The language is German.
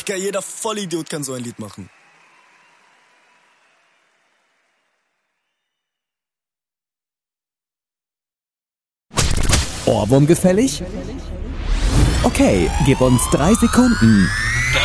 Digga, jeder Vollidiot kann so ein Lied machen. Ohrwurm gefällig? Okay, gib uns 3 Sekunden.